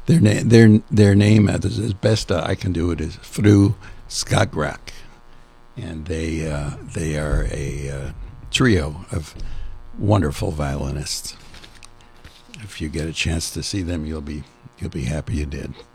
Their name, as best I can do it, is Fru Skagerrak, and they are a trio of wonderful violinists. If you get a chance to see them, you'll be happy you did.